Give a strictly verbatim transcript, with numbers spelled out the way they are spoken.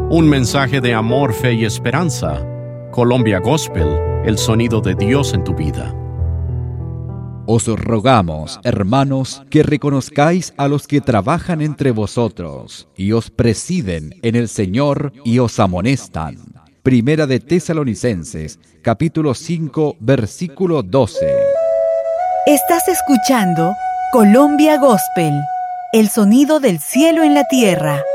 Un mensaje de amor, fe y esperanza. Colombia Gospel, el sonido de Dios en tu vida. Os rogamos, hermanos, que reconozcáis a los que trabajan entre vosotros y os presiden en el Señor y os amonestan. Primera de Tesalonicenses, capítulo cinco, versículo doce. Estás escuchando Colombia Gospel, el sonido del cielo en la tierra.